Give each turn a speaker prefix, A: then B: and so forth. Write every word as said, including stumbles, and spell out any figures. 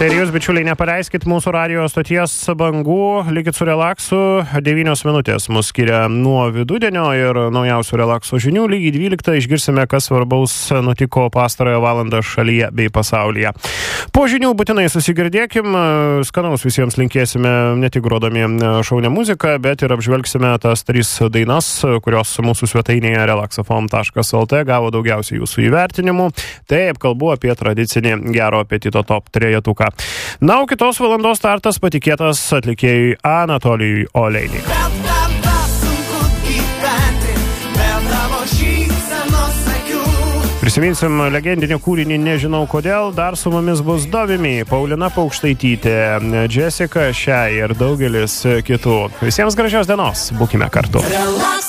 A: Tai ir jūs, bičiuliai, nepaleiskit mūsų radijo stoties bangų, likit su relaksu, devynios minutės mus skiria nuo vidudienio ir naujausių relakso žinių, lygiai dvyliktą išgirsime, kas svarbaus nutiko pastarąją valandą šalyje bei pasaulyje. Po žinių būtinai susigirdėkim, skanaus visiems linkėsime ne tik grodami šaunę muziką, bet ir apžvelgsime tas tris dainas, kurios mūsų svetainėje relaxafm taškas lt gavo daugiausiai jūsų įvertinimų. Taip, kalbu apie tradicinį gero apetito top trejetuką. Na, o kitos valandos startas patikėtas atlikėjui Anatolijui Olejnik. Prisiminsim legendinį kūrinį Nežinau kodėl, dar su mumis bus Dovimi, Paulina Paukštaitytė, Jessica Shai ir daugelis kitų. Visiems gražios dienos, būkime kartu.